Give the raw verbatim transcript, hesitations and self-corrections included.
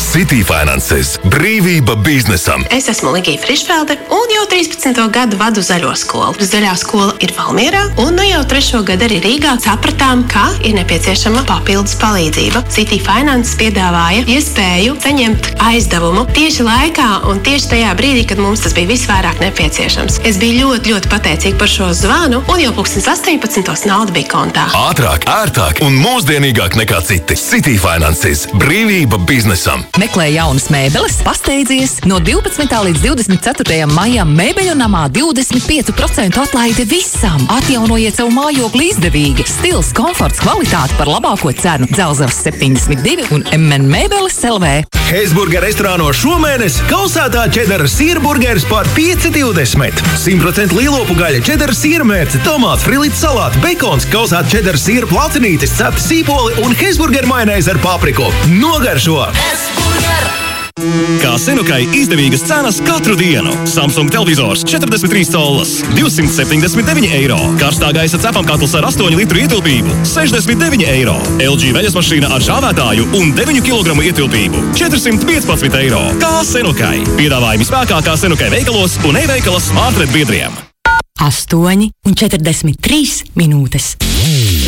City Finanses. Brīvība biznesam. Es esmu Ligija Frišfelde un jau trīspadsmito gadu vadu zaļo skolu. Zaļā skola ir Valmierā un nu jau trešo gadu arī Rīgā sapratām, ka ir nepieciešama papildus palīdzība. City Finanses piedāvāja iespēju saņemt aizdevumu tieši laikā un tieši tajā brīdī, kad mums tas bija visvairāk nepieciešams. Es biju ļoti, ļoti pateicīga par šo zvanu un jau pulkstens astoņpadsmitos nauda bija kontā. Ātrāk, ērtāk un mūsdienīgāk nekā citi. City Finanses. Brīvība biznesam. Meklē jaunas mēbeles, pasteidzies. No divpadsmitā līdz divdesmit ceturtajam maijam mēbeļu namā divdesmit pieci procenti atlaide visam. Atjaunojiet savu mājokli izdevīgi. Stils, komforts, kvalitāte par labāko cenu. Dzelzavas septiņdesmit divi un M N mēbeles L V. Heisburger restorāno šomēnes kausētā čedara sīrburgeris par pieci divdesmit. simt procenti lielopu gaļa, čedara sīrmērce, tomāts, frilīts salāti, bekons, kausēta čedara sīra placinītis, cepta sīpoli un Heisburger majonēze ar papriku. Nogaršo! Kā Senukai izdevīgas cenas katru dienu. Samsung televizors četrdesmit trīs collas, divsimt septiņdesmit deviņi eiro. Karstā gaisa cepamkatls ar astoņu litru ietilpību, sešdesmit deviņi eiro. L G veļas mašīna ar žāvētāju un deviņu kilogramu ietilpību, četrsimt piecpadsmit eiro. Kā Senukai. Piedāvājumi spēkā kā Senukai veikalos un e-veikala Smartred biedriem. astoņi un četrdesmit trīs minūtes.